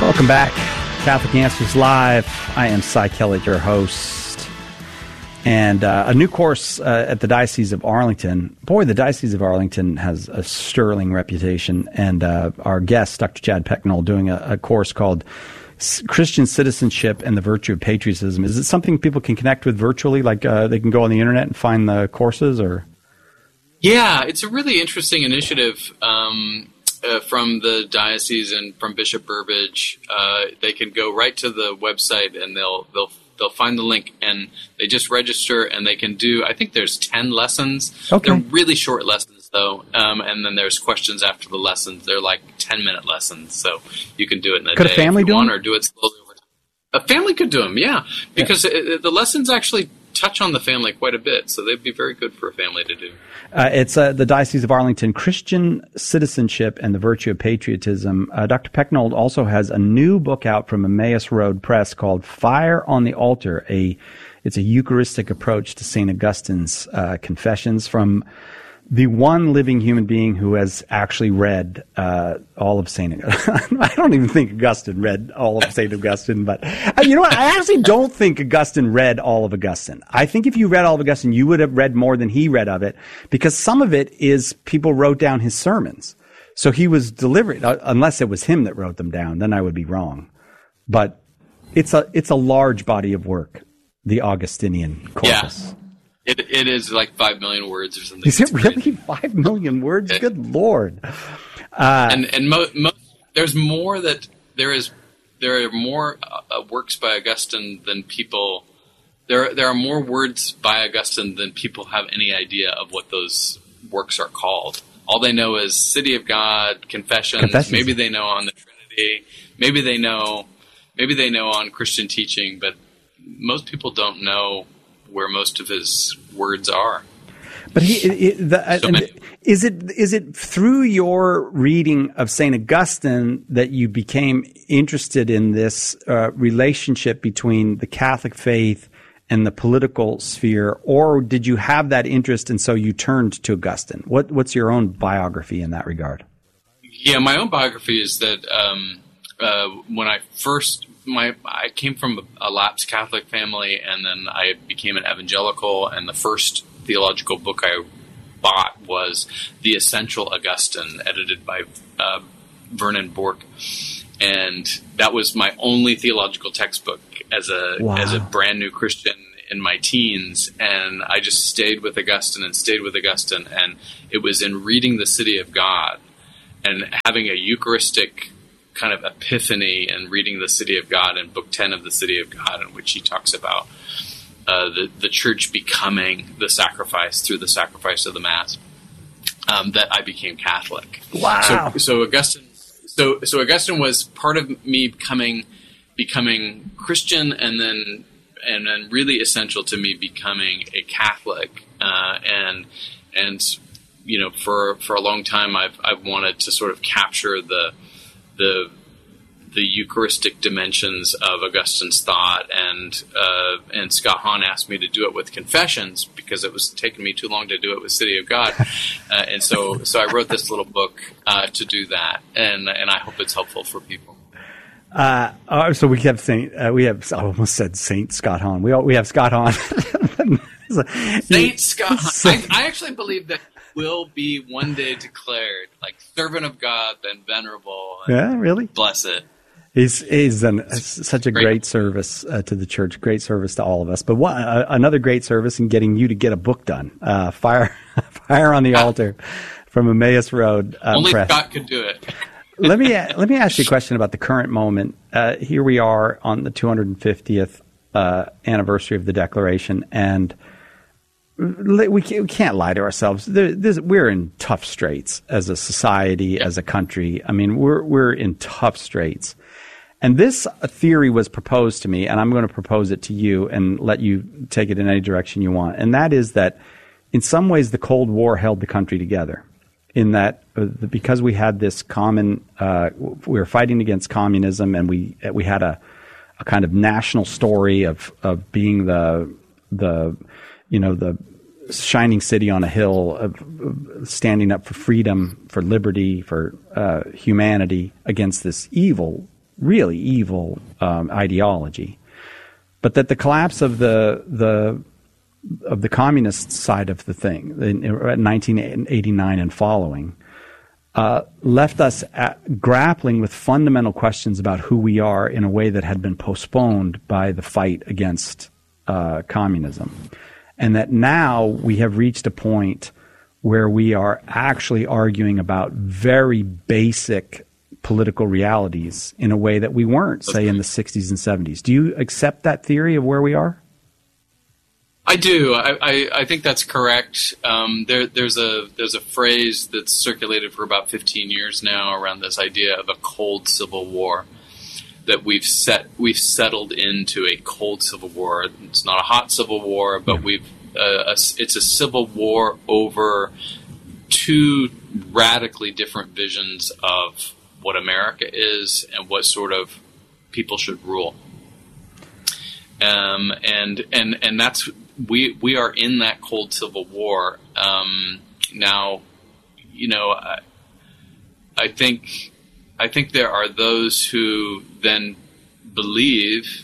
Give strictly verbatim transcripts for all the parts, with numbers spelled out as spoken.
Welcome back. Catholic Answers Live. I am Cy Kellett, your host. And uh, a new course uh, at the Diocese of Arlington. Boy, the Diocese of Arlington has a sterling reputation. And uh, our guest, Doctor Chad Pecknold, doing a, a course called Christian Citizenship and the Virtue of Patriotism. Is it something people can connect with virtually? Like uh, they can go on the internet and find the courses? Or Yeah, it's a really interesting initiative. Um Uh, from the diocese and from Bishop Burbidge. Uh, they can go right to the website and they'll they'll they'll find the link and they just register and they can do. I think there's ten lessons. Okay. They're really short lessons though, um, and then there's questions after the lessons. They're like ten minute lessons, so you can do it in a could day a family if you do want, them? or do it slowly over time. A family could do them, yeah, because yeah. It, it, the lessons actually touch on the family quite a bit, so they'd be very good for a family to do. Uh, it's uh, the Diocese of Arlington, Christian Citizenship and the Virtue of Patriotism. Uh, Doctor Pecknold also has a new book out from Emmaus Road Press called Fire on the Altar. A It's a Eucharistic approach to Saint Augustine's uh, Confessions from the one living human being who has actually read uh, all of Saint Augustine. I don't even think Augustine read all of Saint Augustine, but uh, you know what? I actually don't think Augustine read all of Augustine. I think if you read all of Augustine, you would have read more than he read of it, because some of it is people wrote down his sermons. So he was delivered, uh, unless it was him that wrote them down, then I would be wrong. But it's a it's a large body of work, the Augustinian corpus. Yeah. It It is like five million words or something. Is it really five million words? It, Good Lord. Uh, and and mo- mo- there's more that there is. There are more uh, works by Augustine than people. There there are more words by Augustine than people have any idea of what those works are called. All they know is City of God, Confessions. Confessions. Maybe they know on the Trinity. Maybe they know. Maybe they know on Christian teaching, but most people don't know where most of his words are. But he, it, the, so and is it is it through your reading of Saint Augustine that you became interested in this uh, relationship between the Catholic faith and the political sphere, or did you have that interest and so you turned to Augustine? What what's your own biography in that regard? Yeah, my own biography is that um, uh, when I first. My, I came from a, a lapsed Catholic family, and then I became an evangelical, and the first theological book I bought was The Essential Augustine, edited by uh, Vernon Bork. And that was my only theological textbook as a wow. as a brand new Christian in my teens, and I just stayed with Augustine and stayed with Augustine, and it was in reading The City of God and having a Eucharistic kind of epiphany and reading The City of God in Book ten of The City of God, in which he talks about uh, the, the church becoming the sacrifice through the sacrifice of the Mass, um, that I became Catholic. Wow. So, so Augustine, so, so Augustine was part of me becoming, becoming Christian, and then, and then really essential to me becoming a Catholic. Uh, and, and, you know, for, for a long time, I've, I've wanted to sort of capture the, the the Eucharistic dimensions of Augustine's thought, and uh, and Scott Hahn asked me to do it with Confessions because it was taking me too long to do it with City of God, uh, and so so I wrote this little book uh, to do that, and and I hope it's helpful for people. Uh, uh, so we have Saint uh, we have I almost said Saint Scott Hahn. We all, we have Scott Hahn. Saint Scott Hahn. I, I actually believe that will be one day declared like servant of God, then venerable. And yeah, really? Blessed. He's he's done such a great, great service uh, to the church, great service to all of us. But one, uh, another great service in getting you to get a book done. Uh, Fire, Fire on the Altar, from Emmaus Road uh, Only Press. Scott could do it. let me let me ask you a question about the current moment. Uh, here we are on the two hundred fiftieth uh, anniversary of the Declaration, and we can't lie to ourselves. There's, we're in tough straits as a society, as a country. I mean, we're we're in tough straits. And this theory was proposed to me, and I'm going to propose it to you and let you take it in any direction you want. And that is that in some ways the Cold War held the country together, in that uh, because we had this common, uh, we were fighting against communism, and we we had a, a kind of national story of, of being the the you know the shining city on a hill, of, of standing up for freedom, for liberty, for uh, humanity against this evil really evil um, ideology, but that the collapse of the the of the communist side of the thing in, in nineteen eighty-nine and following uh, left us at, grappling with fundamental questions about who we are in a way that had been postponed by the fight against uh, communism, and that now we have reached a point where we are actually arguing about very basic political realities in a way that we weren't, say, in the sixties and seventies. Do you accept that theory of where we are? I do. I, I, I think that's correct. Um, there, there's a there's a phrase that's circulated for about fifteen years now around this idea of a cold civil war. That we've set we've settled into a cold civil war. It's not a hot civil war, but yeah. we've uh, a, it's a civil war over two radically different visions of what America is and what sort of people should rule. Um, and and and that's we we are in that cold civil war um, now. You know, I, I think I think there are those who then believe.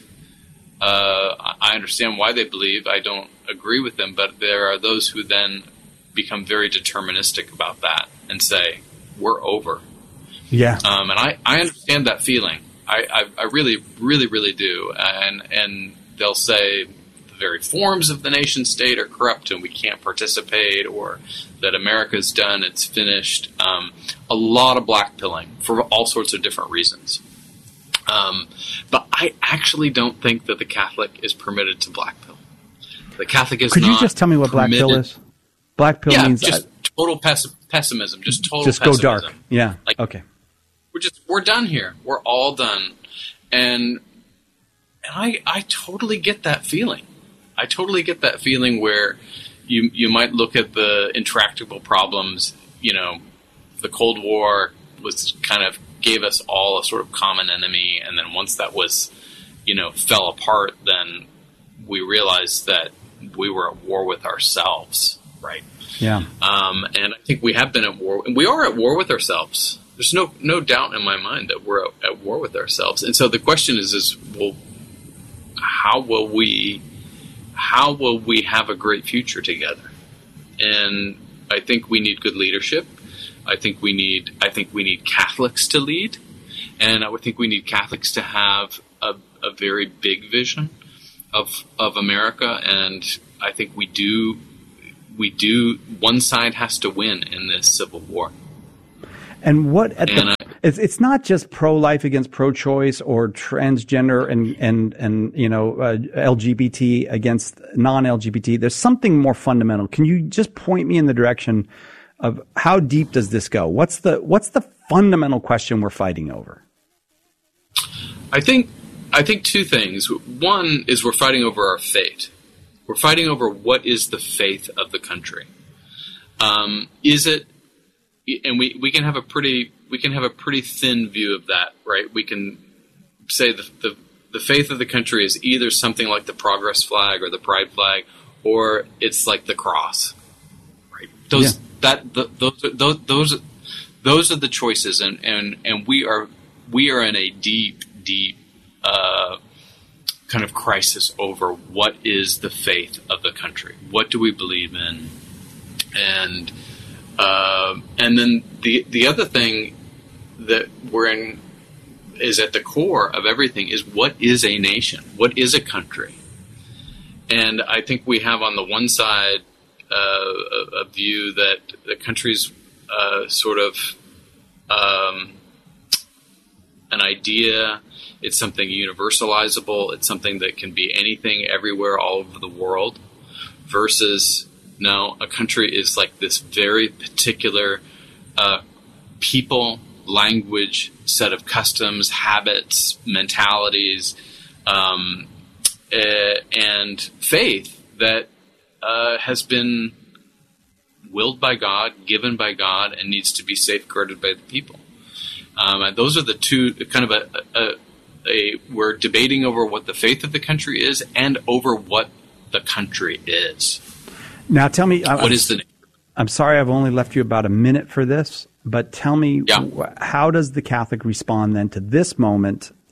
Uh, I understand why they believe. I don't agree with them, but there are those who then become very deterministic about that and say we're over. Yeah, um, and I, I understand that feeling. I, I, I really, really, really do. And and they'll say the very forms of the nation state are corrupt and we can't participate, or that America's done, it's finished. Um, a lot of blackpilling for all sorts of different reasons. Um, but I actually don't think that the Catholic is permitted to blackpill. The Catholic is Could not you just tell me what permitted. blackpill is? Blackpill yeah, means just I, total pes- pessimism. Just total just pessimism. go dark. Yeah. Like, okay. We're just we're done here. We're all done, and and I I totally get that feeling. I totally get that feeling where you you might look at the intractable problems. You know, the Cold War was kind of gave us all a sort of common enemy, and then once that was, you know, fell apart, then we realized that we were at war with ourselves, right? Yeah. Um, and I think we have been at war, and we are at war with ourselves. There's no no doubt in my mind that we're at, at war with ourselves. And so the question is, is well, how will we, how will we have a great future together? And I think we need good leadership. I think we need, I think we need Catholics to lead, and I would think we need Catholics to have a, a very big vision of of America. And I think we do, we do. One side has to win in this civil war. And what at and the, I, it's it's not just pro-life against pro-choice or transgender and and and you know uh, L G B T against non-L G B T. There's something more fundamental. Can you just point me in the direction of how deep does this go? What's the what's the fundamental question we're fighting over? I think I think two things. One is we're fighting over our fate. We're fighting over what is the faith of the country. Um, is it? And we, we can have a pretty we can have a pretty thin view of that, right? We can say the, the the faith of the country is either something like the progress flag or the pride flag, or it's like the cross, right? Those yeah. that the, those those those those are the choices, and, and, and we are we are in a deep deep uh, kind of crisis over what is the faith of the country. What do we believe in, and Uh, and then the the other thing that we're in is at the core of everything is what is a nation? What is a country? And I think we have on the one side uh, a, a view that the country's uh, sort of um, an idea. It's something universalizable. It's something that can be anything, everywhere, all over the world, versus no, a country is like this very particular uh, people, language, set of customs, habits, mentalities, um, uh, and faith that uh, has been willed by God, given by God, and needs to be safeguarded by the people. Um, and those are the two kind of a, a, a we're debating over what the faith of the country is and over what the country is. Now, tell me, what I'm, is the? I'm sorry, I've only left you about a minute for this, but tell me, yeah. how does the Catholic respond then to this moment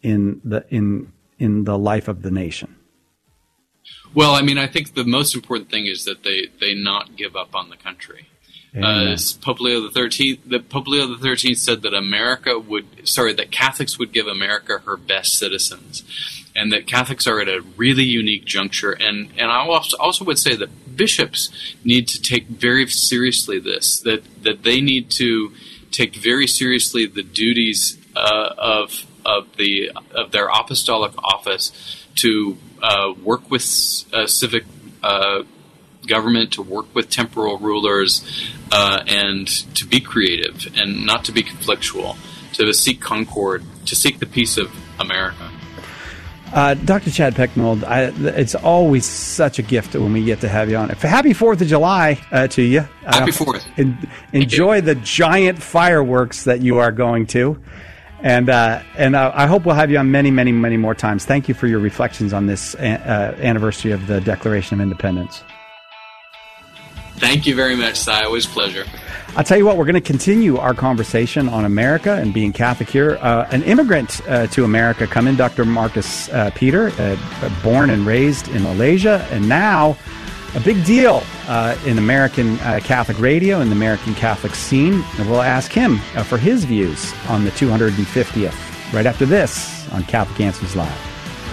in the in in the life of the nation? Well, I mean, I think the most important thing is that they, they not give up on the country. Uh, Pope Leo the Thirteenth, the Pope Leo the Thirteenth said that America would, sorry, that Catholics would give America her best citizens, and that Catholics are at a really unique juncture. And and I also, also would say that bishops need to take very seriously this, that that they need to take very seriously the duties uh, of of the of their apostolic office to uh, work with uh, civic uh, government, to work with temporal rulers, uh, and to be creative and not to be conflictual, to seek concord, to seek the peace of America. Uh, Doctor Chad Pecknold, I, it's always such a gift when we get to have you on. Happy fourth of July uh, to you. Happy fourth. Uh, en- enjoy the giant fireworks that you are going to. And uh, and uh, I hope we'll have you on many, many, many more times. Thank you for your reflections on this uh, anniversary of the Declaration of Independence. Thank you very much, Cy. Always a pleasure. I'll tell you what, we're going to continue our conversation on America and being Catholic here. Uh, an immigrant uh, to America come in, Doctor Marcus uh, Peter, uh, born and raised in Malaysia, and now a big deal uh, in American uh, Catholic radio and the American Catholic scene. And we'll ask him uh, for his views on the two hundred fiftieth right after this on Catholic Answers Live.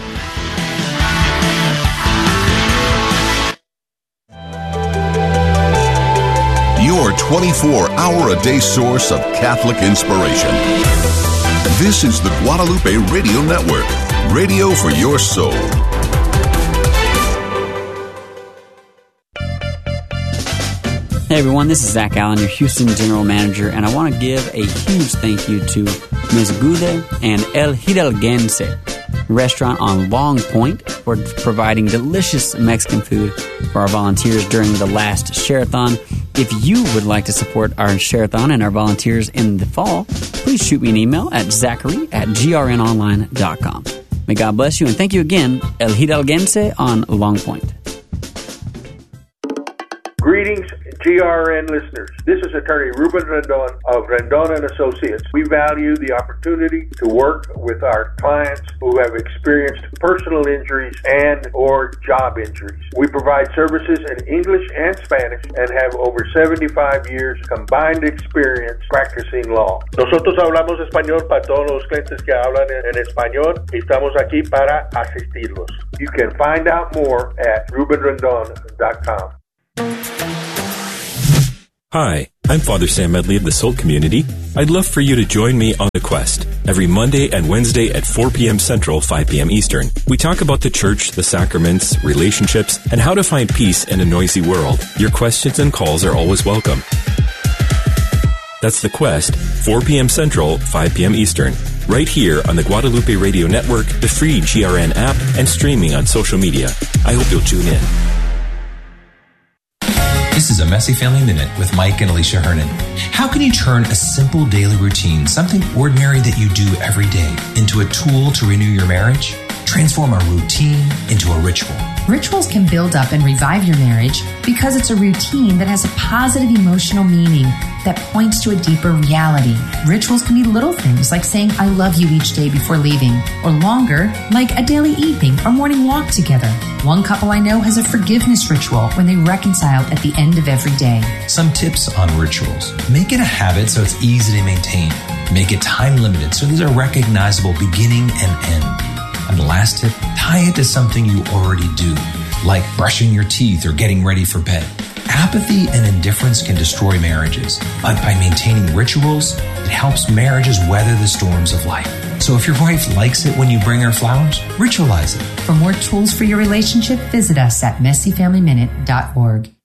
Your twenty-four hour a day source of Catholic inspiration. This is the Guadalupe Radio Network, radio for your soul. Hey everyone, this is Zach Allen, your Houston General Manager, and I want to give a huge thank you to Miz Gude and El Hidalguense, a restaurant on Long Point, for providing delicious Mexican food for our volunteers during the last Share-a-thon. If you would like to support our Share-a-thon and our volunteers in the fall, please shoot me an email at zachary at g r n online dot com. May God bless you, and thank you again, El Hidalguense on Long Point. Greetings, G R N listeners. This is attorney Ruben Rendon of Rendon and Associates. We value the opportunity to work with our clients who have experienced personal injuries and or job injuries. We provide services in English and Spanish and have over seventy-five years combined experience practicing law. Nosotros hablamos español para todos los clientes que hablan en español y estamos aquí para asistirlos. You can find out more at ruben rendon dot com. Hi, I'm Father Sam Medley of the Salt Community. I'd love for you to join me on The Quest every Monday and Wednesday at four p.m. Central, five p.m. Eastern. We talk about the church, the sacraments, relationships, and how to find peace in a noisy world. Your questions and calls are always welcome. That's The Quest, four p.m. Central, five p.m. Eastern, right here on the Guadalupe Radio Network, the free G R N app, and streaming on social media. I hope you'll tune in. This is a Messy Family Minute with Mike and Alicia Hernan. How can you turn a simple daily routine, something ordinary that you do every day, into a tool to renew your marriage? Transform a routine into a ritual. Rituals can build up and revive your marriage because it's a routine that has a positive emotional meaning that points to a deeper reality. Rituals can be little things like saying I love you each day before leaving, or longer, like a daily evening or morning walk together. One couple I know has a forgiveness ritual when they reconcile at the end of every day. Some tips on rituals. Make it a habit so it's easy to maintain. Make it time limited so there's a recognizable beginning and end. And the last tip, tie it to something you already do, like brushing your teeth or getting ready for bed. Apathy and indifference can destroy marriages, but by maintaining rituals, it helps marriages weather the storms of life. So if your wife likes it when you bring her flowers, ritualize it. For more tools for your relationship, visit us at messy family minute dot org.